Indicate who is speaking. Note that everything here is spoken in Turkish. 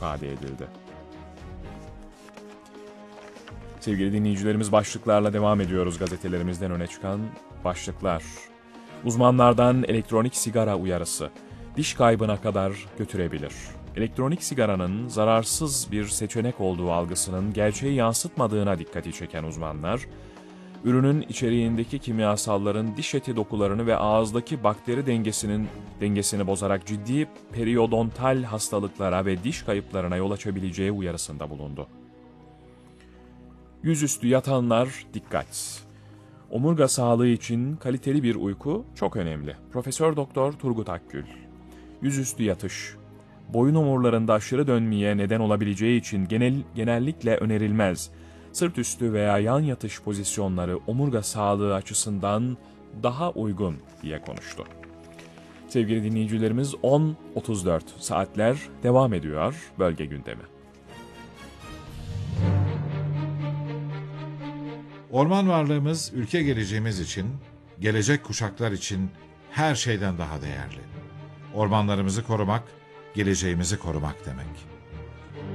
Speaker 1: ifade edildi. Sevgili dinleyicilerimiz, başlıklarla devam ediyoruz. Gazetelerimizden öne çıkan başlıklar. Uzmanlardan elektronik sigara uyarısı diş kaybına kadar götürebilir. Elektronik sigaranın zararsız bir seçenek olduğu algısının gerçeği yansıtmadığına dikkati çeken uzmanlar, ürünün içeriğindeki kimyasalların diş eti dokularını ve ağızdaki bakteri dengesini bozarak ciddi periodontal hastalıklara ve diş kayıplarına yol açabileceği uyarısında bulundu. Yüzüstü yatanlar dikkat. Omurga sağlığı için kaliteli bir uyku çok önemli. Profesör Doktor Turgut Akgül. Yüzüstü yatış, boyun omurlarında aşırı dönmeye neden olabileceği için genellikle önerilmez. Sırt üstü veya yan yatış pozisyonları omurga sağlığı açısından daha uygun diye konuştu. Sevgili dinleyicilerimiz, 10.34 saatler devam ediyor bölge gündemi.
Speaker 2: Orman varlığımız ülke geleceğimiz için, gelecek kuşaklar için her şeyden daha değerli. Ormanlarımızı korumak, geleceğimizi korumak demek.